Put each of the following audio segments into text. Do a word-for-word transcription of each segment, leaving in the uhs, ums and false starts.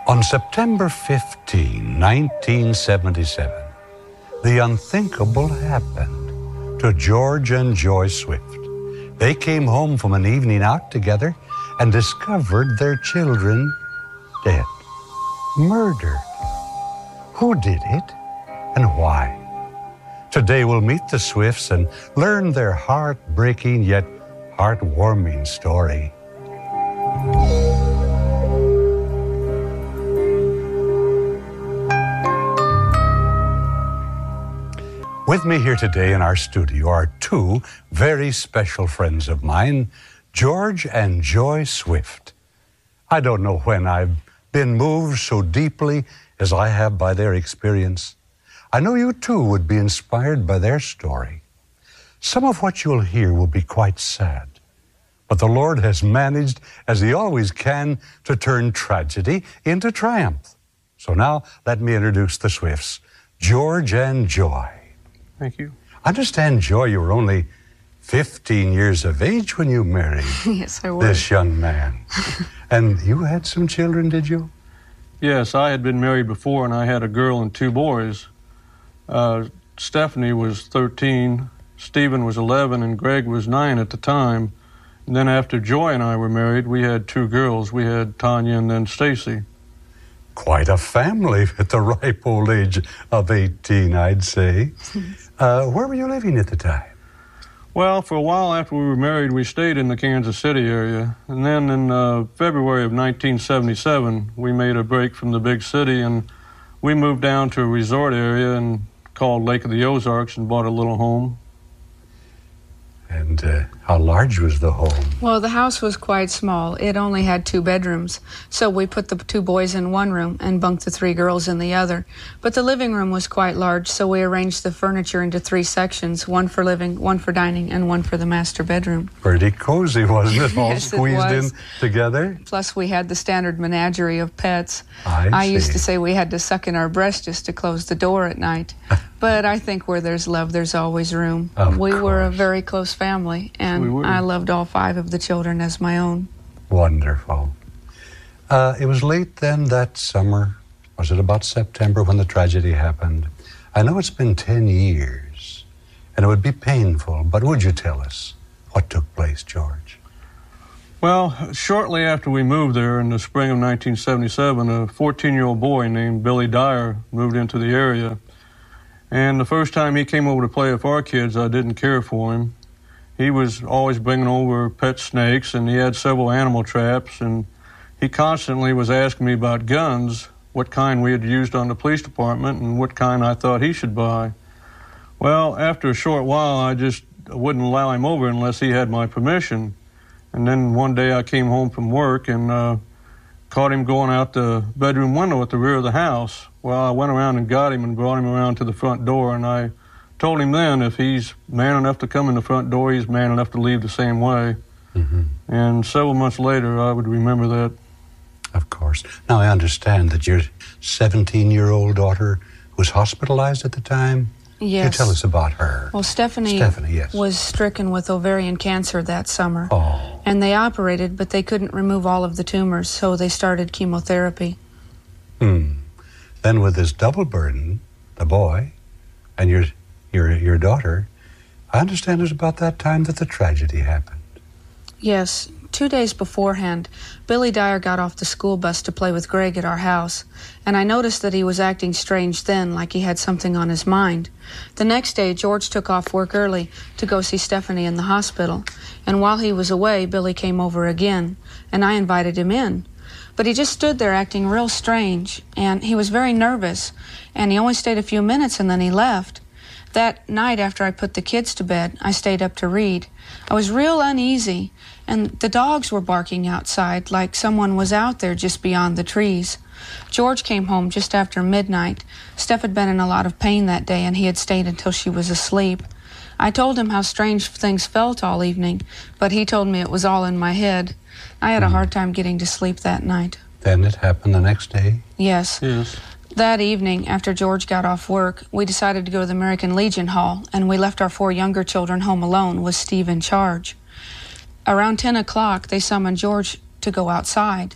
On September fifteenth, nineteen seventy-seven, the unthinkable happened to George and Joy Swift. They came home from an evening out together and discovered their children dead, murdered. Who did it and why? Today we'll meet the Swifts and learn their heartbreaking yet heartwarming story. With me here today in our studio are two very special friends of mine, George and Joy Swift. I don't know when I've been moved so deeply as I have by their experience. I know you too would be inspired by their story. Some of what you'll hear will be quite sad, but the Lord has managed, as He always can, to turn tragedy into triumph. So now let me introduce the Swifts, George and Joy. Thank you. I understand, Joy, you were only fifteen years of age when you married yes, I was. this young man. And you had some children, did you? Yes, I had been married before, and I had a girl and two boys. Uh, Stephanie was thirteen, Stephen was eleven, and Greg was nine at the time. And then after Joy and I were married, we had two girls. We had Tanya and then Stacy. Quite a family at the ripe old age of eighteen, I'd say. Uh, where were you living at the time? Well, for a while after we were married, we stayed in the Kansas City area. And then in uh, February of nineteen seventy-seven, we made a break from the big city, and we moved down to a resort area and called Lake of the Ozarks and bought a little home. And uh, how large was the home? Well, the house was quite small. It only had two bedrooms. So we put the two boys in one room and bunked the three girls in the other. But the living room was quite large, so we arranged the furniture into three sections, one for living, one for dining, and one for the master bedroom. Pretty cozy, wasn't it? All Yes, it squeezed was. in together? Plus, we had the standard menagerie of pets. I I see. used to say we had to suck in our breath just to close the door at night. But I think where there's love, there's always room. Of we were a course. very close family, and We were. I loved all five of the children as my own. Wonderful. Uh, it was late then that summer. Was it about September when the tragedy happened? I know it's been ten years, and it would be painful, but would you tell us what took place, George? Well, shortly after we moved there in the spring of nineteen seventy-seven, a fourteen-year-old boy named Billy Dyer moved into the area. And the first time he came over to play with our kids, I didn't care for him. He was always bringing over pet snakes, and he had several animal traps, and he constantly was asking me about guns, what kind we had used on the police department, and what kind I thought he should buy. Well, after a short while, I just wouldn't allow him over unless he had my permission. And then one day I came home from work and uh, caught him going out the bedroom window at the rear of the house. Well, I went around and got him and brought him around to the front door, and I told him then if he's man enough to come in the front door, he's man enough to leave the same way. Mm-hmm. And several months later, I would remember that. Of course. Now, I understand that your seventeen-year-old daughter was hospitalized at the time. Yes. Can you tell us about her? Well, Stephanie, Stephanie, yes. was stricken with ovarian cancer that summer. Oh. And they operated, but they couldn't remove all of the tumors, so they started chemotherapy. Hmm. Then with this double burden, the boy and your your your daughter, I understand it was about that time that the tragedy happened. Yes, two days beforehand, Billy Dyer got off the school bus to play with Greg at our house, and I noticed that he was acting strange then, like he had something on his mind. The next day, George took off work early to go see Stephanie in the hospital, and while he was away, Billy came over again, and I invited him in. But he just stood there acting real strange, and he was very nervous, and he only stayed a few minutes and then he left. That night after I put the kids to bed, I stayed up to read. I was real uneasy, and the dogs were barking outside like someone was out there just beyond the trees. George came home just after midnight. Steph had been in a lot of pain that day, and he had stayed until she was asleep. I told him how strange things felt all evening, but he told me it was all in my head. I had a hard time getting to sleep that night. Then it happened the next day? Yes. Yes. That evening, after George got off work, we decided to go to the American Legion Hall, and we left our four younger children home alone with Steve in charge. Around ten o'clock, they summoned George to go outside.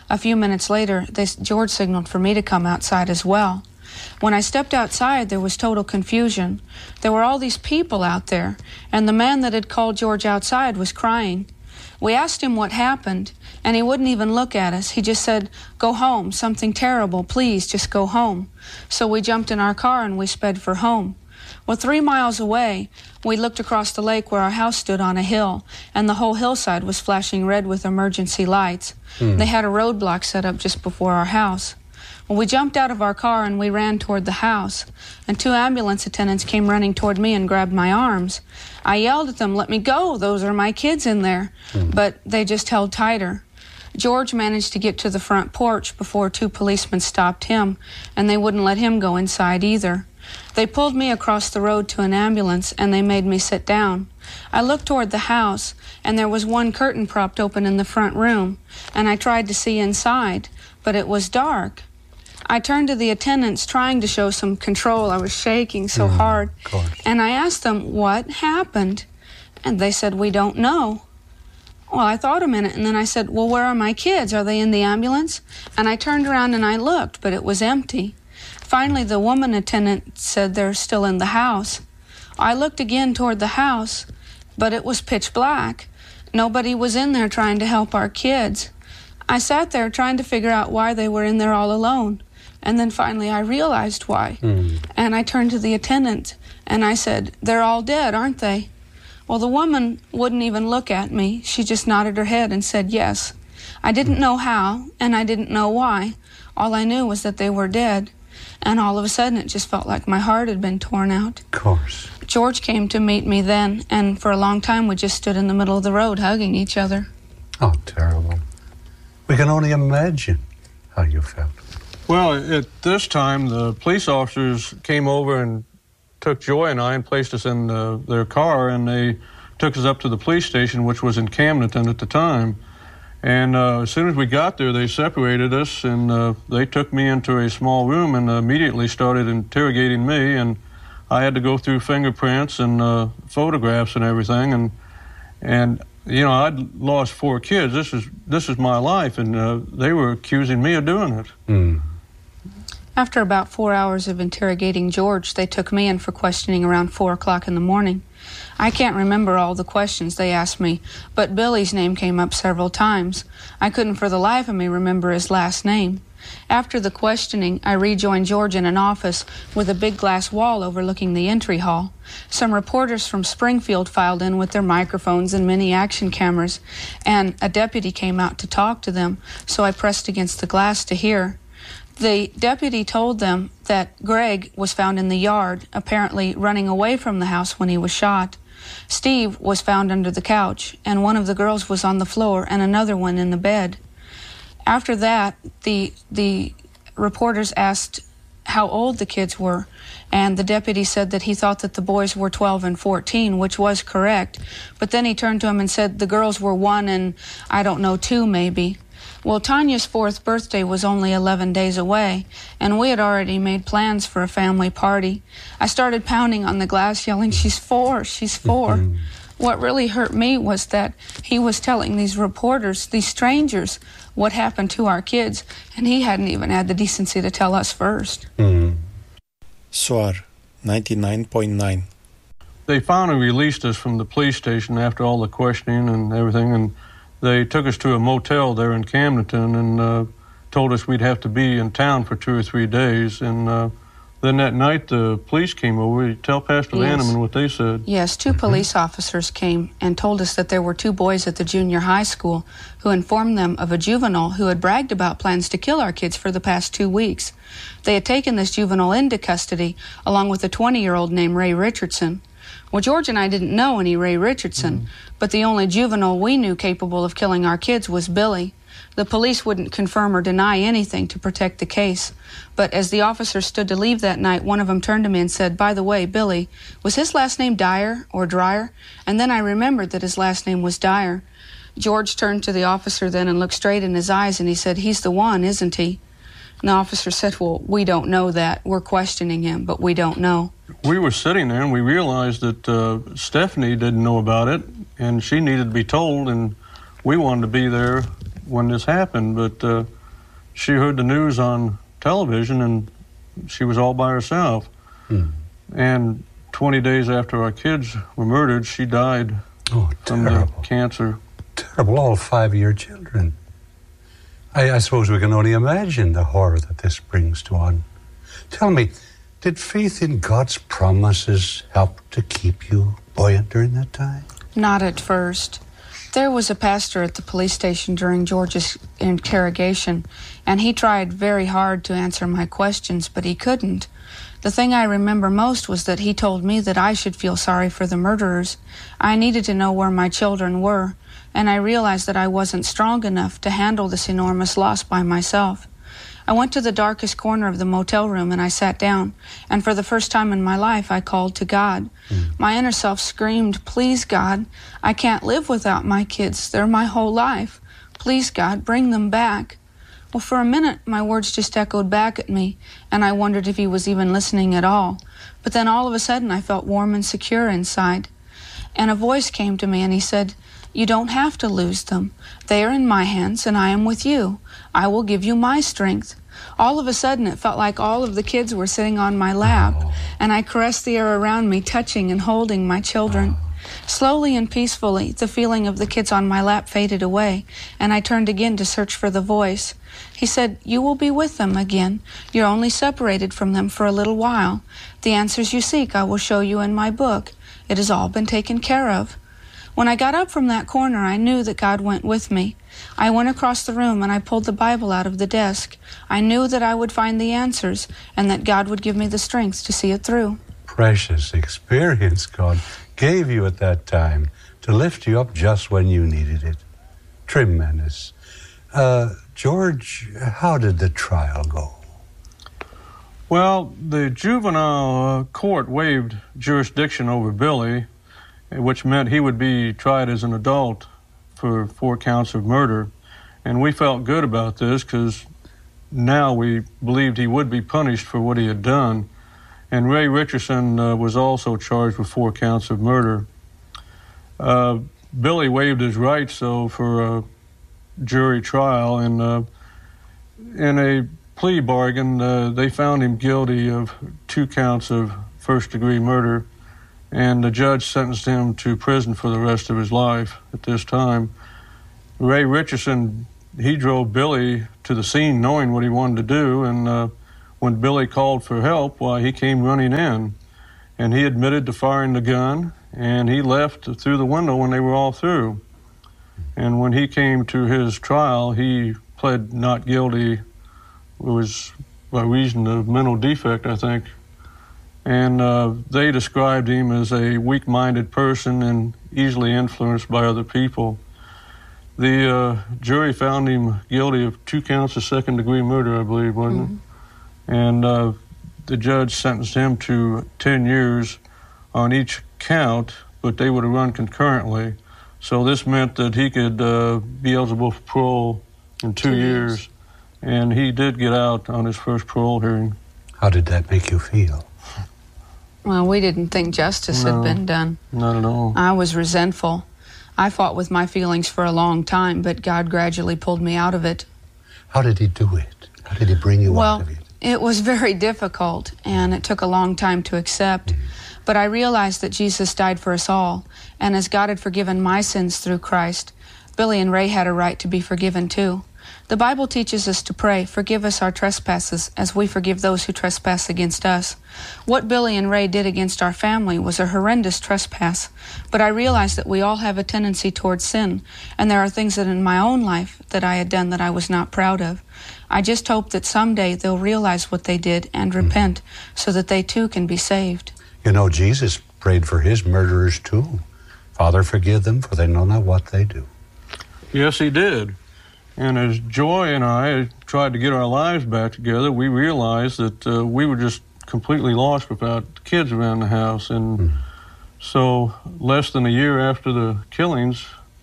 A few minutes later, they, George signaled for me to come outside as well. When I stepped outside, there was total confusion. There were all these people out there, and the man that had called George outside was crying. We asked him what happened, and he wouldn't even look at us. He just said, "Go home, something terrible, please, just go home." So we jumped in our car and we sped for home. Well, three miles away, we looked across the lake where our house stood on a hill, and the whole hillside was flashing red with emergency lights. Mm. They had a roadblock set up just before our house. Well, we jumped out of our car and we ran toward the house, and two ambulance attendants came running toward me and grabbed my arms. I yelled at them, "Let me go, those are my kids in there," mm. but they just held tighter. George managed to get to the front porch before two policemen stopped him, and they wouldn't let him go inside either. They pulled me across the road to an ambulance, and they made me sit down. I looked toward the house, and there was one curtain propped open in the front room, and I tried to see inside, but it was dark. I turned to the attendants, trying to show some control. I was shaking so mm, hard. And I asked them, "What happened?" And they said, "We don't know." Well, I thought a minute, and then I said, "Well, where are my kids? Are they in the ambulance?" And I turned around and I looked, but it was empty. Finally, the woman attendant said they're still in the house. I looked again toward the house, but it was pitch black. Nobody was in there trying to help our kids. I sat there trying to figure out why they were in there all alone. And then finally I realized why. Mm. And I turned to the attendant and I said, "They're all dead, aren't they?" Well, the woman wouldn't even look at me. She just nodded her head and said yes. I didn't know how, and I didn't know why. All I knew was that they were dead. And all of a sudden it just felt like my heart had been torn out. Of course. George came to meet me then, and for a long time we just stood in the middle of the road hugging each other. Oh, terrible. We can only imagine how you felt. Well, at this time, the police officers came over and took Joy and I and placed us in the, their car, and they took us up to the police station, which was in Camdenton at the time. And uh, as soon as we got there, they separated us, and uh, they took me into a small room and immediately started interrogating me, and I had to go through fingerprints and uh, photographs and everything, and and you know, I'd lost four kids. This is this is my life, and uh, they were accusing me of doing it. Mm. After about four hours of interrogating George, they took me in for questioning around four o'clock in the morning. I can't remember all the questions they asked me, but Billy's name came up several times. I couldn't for the life of me remember his last name. After the questioning, I rejoined George in an office with a big glass wall overlooking the entry hall. Some reporters from Springfield filed in with their microphones and mini action cameras, and a deputy came out to talk to them, so I pressed against the glass to hear. The deputy told them that Greg was found in the yard, apparently running away from the house when he was shot. Steve was found under the couch, and one of the girls was on the floor and another one in the bed. After that, the the reporters asked how old the kids were, and the deputy said that he thought that the boys were twelve and fourteen, which was correct. But then he turned to him and said the girls were one and, I don't know, two maybe. Well, Tanya's fourth birthday was only eleven days away, and we had already made plans for a family party. I started pounding on the glass, yelling, "She's four, she's four." What really hurt me was that he was telling these reporters, these strangers, what happened to our kids, and he hadn't even had the decency to tell us first. Mm. Soar, ninety-nine point nine. They finally released us from the police station after all the questioning and everything, and they took us to a motel there in Camdenton and uh, told us we'd have to be in town for two or three days. And uh, then that night the police came over. You tell Pastor Yes. Vanneman what they said. Yes, two police officers came and told us that there were two boys at the junior high school who informed them of a juvenile who had bragged about plans to kill our kids for the past two weeks. They had taken this juvenile into custody along with a twenty-year-old named Ray Richardson. Well, George and I didn't know any Ray Richardson, mm. but the only juvenile we knew capable of killing our kids was Billy. The police wouldn't confirm or deny anything to protect the case. But as the officers stood to leave that night, one of them turned to me and said, "By the way, Billy, was his last name Dyer or Dreyer?" And then I remembered that his last name was Dyer. George turned to the officer then and looked straight in his eyes, and he said, "He's the one, isn't he?" And the officer said, "Well, we don't know that. We're questioning him, but we don't know." We were sitting there and we realized that uh, Stephanie didn't know about it, and she needed to be told, and we wanted to be there when this happened, but uh, she heard the news on television, and she was all by herself. Hmm. And twenty days after our kids were murdered, she died Oh, from terrible. the cancer. Terrible. All five of your children. I, I suppose we can only imagine the horror that this brings to one. Tell me, did faith in God's promises help to keep you buoyant during that time? Not at first. There was a pastor at the police station during George's interrogation, and he tried very hard to answer my questions, but he couldn't. The thing I remember most was that he told me that I should feel sorry for the murderers. I needed to know where my children were, and I realized that I wasn't strong enough to handle this enormous loss by myself. I went to the darkest corner of the motel room and I sat down, and for the first time in my life I called to God. Mm. My inner self screamed, "Please, God, I can't live without my kids. They're my whole life. Please, God, bring them back." Well, for a minute my words just echoed back at me, and I wondered if he was even listening at all. But then all of a sudden I felt warm and secure inside. And a voice came to me and he said, "You don't have to lose them. They are in my hands and I am with you. I will give you my strength." All of a sudden it felt like all of the kids were sitting on my lap, oh. and I caressed the air around me, touching and holding my children. Oh. Slowly and peacefully, the feeling of the kids on my lap faded away, and I turned again to search for the voice. He said, "You will be with them again. You're only separated from them for a little while. The answers you seek I will show you in my book. It has all been taken care of." When I got up from that corner, I knew that God went with me. I went across the room and I pulled the Bible out of the desk. I knew that I would find the answers and that God would give me the strength to see it through. Precious experience God gave you at that time to lift you up just when you needed it. Tremendous. Uh, George, how did the trial go? Well, the juvenile uh, court waived jurisdiction over Billy, which meant he would be tried as an adult for four counts of murder. And we felt good about this because now we believed he would be punished for what he had done. And Ray Richardson uh, was also charged with four counts of murder. Uh, Billy waived his rights, though, for a jury trial, and uh, in a plea bargain, uh, they found him guilty of two counts of first-degree murder, and the judge sentenced him to prison for the rest of his life at this time. Ray Richardson, he drove Billy to the scene knowing what he wanted to do, and uh, when Billy called for help, why, he came running in, and he admitted to firing the gun, and he left through the window when they were all through. And when he came to his trial, he pled not guilty. It was by reason of mental defect, I think. And uh, they described him as a weak-minded person and easily influenced by other people. The uh, jury found him guilty of two counts of second-degree murder, I believe, wasn't mm-hmm. it? And uh, the judge sentenced him to ten years on each count, but they would have run concurrently. So this meant that he could uh, be eligible for parole in two, two years. years. And he did get out on his first parole hearing. How did that make you feel? Well, we didn't think justice no, had been done. Not at all. I was resentful. I fought with my feelings for a long time, but God gradually pulled me out of it. How did he do it? How did he bring you well, out of it? It was very difficult, and it took a long time to accept. Mm-hmm. But I realized that Jesus died for us all, and as God had forgiven my sins through Christ, Billy and Ray had a right to be forgiven too. The Bible teaches us to pray, "Forgive us our trespasses, as we forgive those who trespass against us." What Billy and Ray did against our family was a horrendous trespass, but I realized that we all have a tendency towards sin, and there are things that in my own life that I had done that I was not proud of. I just hope that someday they'll realize what they did and repent, mm-hmm. so that they too can be saved. You know, Jesus prayed for his murderers too. "Father, forgive them, for they know not what they do." Yes, he did. And as Joy and I tried to get our lives back together, we realized that uh, we were just completely lost without kids around the house. And mm. so less than a year after the killings,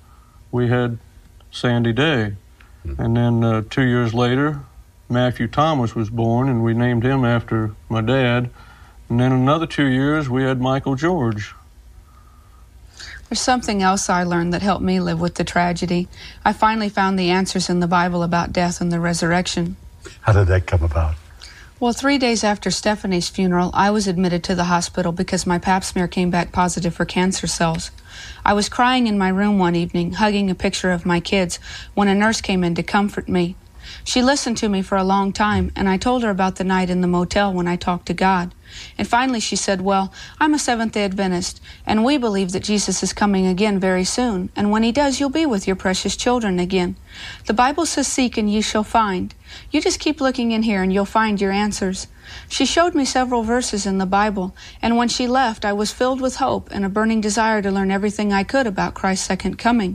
we had Sandy Day. Mm. And then uh, two years later, Matthew Thomas was born, and we named him after my dad. And then another two years, we had Michael George. There's something else I learned that helped me live with the tragedy. I finally found the answers in the Bible about death and the resurrection. How did that come about? Well, three days after Stephanie's funeral, I was admitted to the hospital because my pap smear came back positive for cancer cells. I was crying in my room one evening, hugging a picture of my kids, when a nurse came in to comfort me. She listened to me for a long time, and I told her about the night in the motel when I talked to God. And finally she said, well, I'm a Seventh-day Adventist, and we believe that Jesus is coming again very soon, and when he does, you'll be with your precious children again. The Bible says, seek and ye shall find. You just keep looking in here and you'll find your answers. She showed me several verses in the Bible, and when she left, I was filled with hope and a burning desire to learn everything I could about Christ's second coming,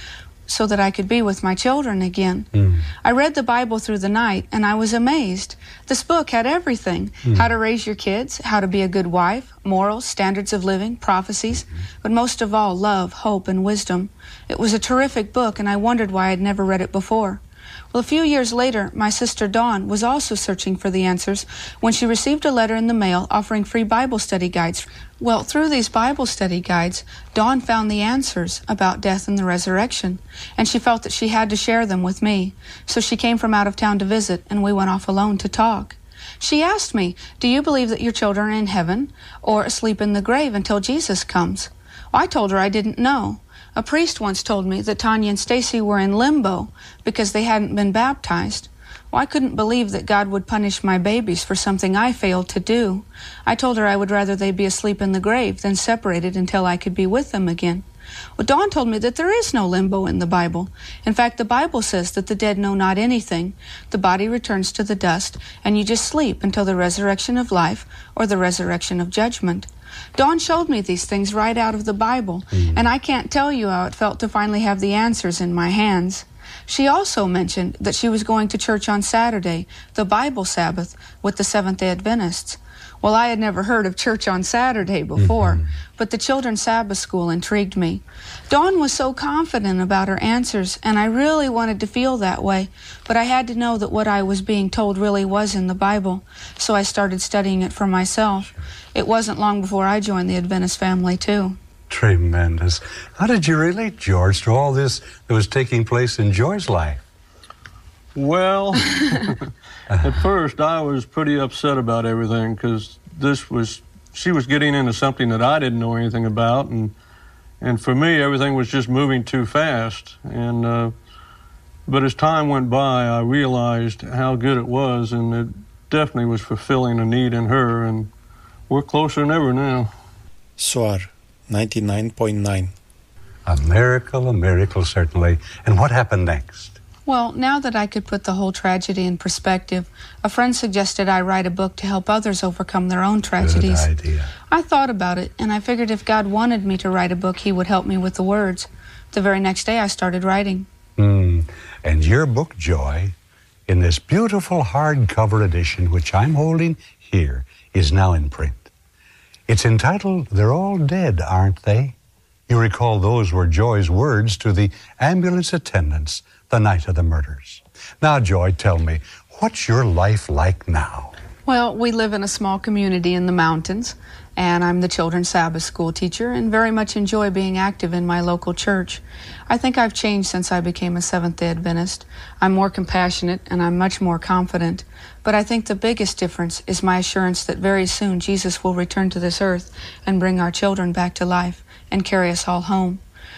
so that I could be with my children again. Mm. I read the Bible through the night, and I was amazed. This book had everything. Mm. How to raise your kids, how to be a good wife, morals, standards of living, prophecies, but most of all, love, hope, and wisdom. It was a terrific book, and I wondered why I'd never read it before. Well, a few years later, my sister Dawn was also searching for the answers when she received a letter in the mail offering free Bible study guides. Well, through these Bible study guides, Dawn found the answers about death and the resurrection, and she felt that she had to share them with me. So she came from out of town to visit, and we went off alone to talk. She asked me, do you believe that your children are in heaven or asleep in the grave until Jesus comes? Well, I told her I didn't know. A priest once told me that Tanya and Stacy were in limbo because they hadn't been baptized. Well, I couldn't believe that God would punish my babies for something I failed to do. I told her I would rather they be asleep in the grave than separated until I could be with them again. Well, Dawn told me that there is no limbo in the Bible. In fact, the Bible says that the dead know not anything. The body returns to the dust, and you just sleep until the resurrection of life or the resurrection of judgment. Dawn showed me these things right out of the Bible, mm. and I can't tell you how it felt to finally have the answers in my hands. She also mentioned that she was going to church on Saturday, the Bible Sabbath, with the Seventh-day Adventists. Well, I had never heard of church on Saturday before, mm-hmm. but the children's Sabbath school intrigued me. Dawn was so confident about her answers, and I really wanted to feel that way, but I had to know that what I was being told really was in the Bible, so I started studying it for myself. It wasn't long before I joined the Adventist family, too. Tremendous. How did you relate, George, to all this that was taking place in Joy's life? Well, at first I was pretty upset about everything because this was, she was getting into something that I didn't know anything about, and and for me everything was just moving too fast. And uh, but as time went by, I realized how good it was, and it definitely was fulfilling a need in her, and we're closer than ever now. Soar, ninety-nine point nine. A miracle, a miracle, certainly. And what happened next? Well, now that I could put the whole tragedy in perspective, a friend suggested I write a book to help others overcome their own tragedies. Good idea. I thought about it, and I figured if God wanted me to write a book, he would help me with the words. The very next day, I started writing. Mm. And your book, Joy, in this beautiful hardcover edition, which I'm holding here, is now in print. It's entitled, They're All Dead, Aren't They? You recall those were Joy's words to the ambulance attendants the night of the murders. Now, Joy, tell me, what's your life like now? Well, we live in a small community in the mountains, and I'm the children's Sabbath school teacher and very much enjoy being active in my local church. I think I've changed since I became a Seventh-day Adventist. I'm more compassionate and I'm much more confident. But I think the biggest difference is my assurance that very soon Jesus will return to this earth and bring our children back to life and carry us all home.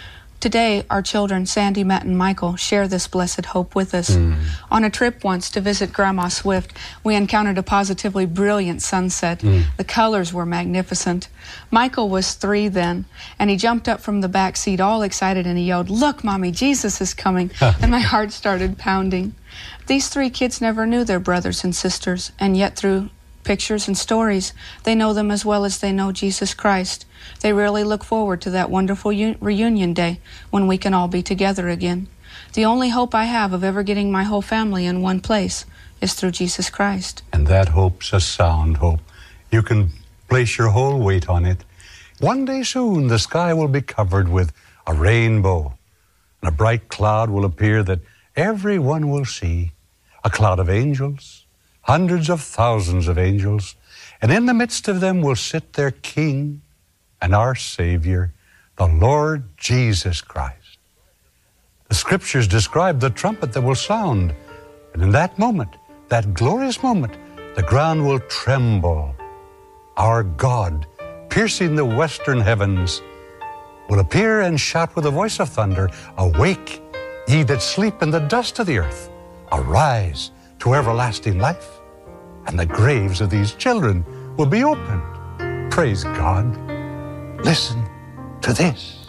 Today, our children, Sandy, Matt, and Michael, share this blessed hope with us. Mm. On a trip once to visit Grandma Swift, we encountered a positively brilliant sunset. Mm. The colors were magnificent. Michael was three then, and he jumped up from the back seat all excited, and he yelled, "Look, Mommy, Jesus is coming." And my heart started pounding. These three kids never knew their brothers and sisters, and yet through pictures and stories, they know them as well as they know Jesus Christ. They really look forward to that wonderful u- reunion day when we can all be together again. The only hope I have of ever getting my whole family in one place is through Jesus Christ. And that hope's a sound hope. You can place your whole weight on it. One day soon, the sky will be covered with a rainbow, and a bright cloud will appear that everyone will see. A cloud of angels, hundreds of thousands of angels, and in the midst of them will sit their King and our Savior, the Lord Jesus Christ. The Scriptures describe the trumpet that will sound, and in that moment, that glorious moment, the ground will tremble. Our God, piercing the western heavens, will appear and shout with a voice of thunder, "Awake, ye that sleep in the dust of the earth, arise to everlasting life." And the graves of these children will be opened. Praise God. Listen to this.